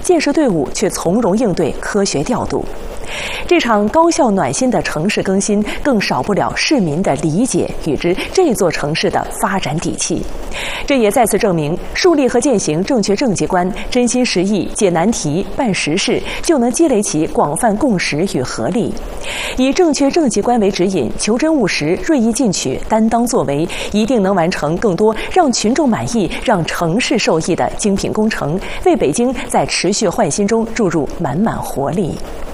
建设队伍却从容应对、科学调度。这场高效暖心的城市更新，更少不了市民的理解与之这座城市的发展底气。这也再次证明，树立和践行正确政绩观，真心实意解难题、办实事，就能积累起广泛共识与合力。以正确政绩观为指引，求真务实、锐意进取、担当作为，一定能完成更多让群众满意、让城市受益的精品工程，为北京在持续焕新中注入满满活力。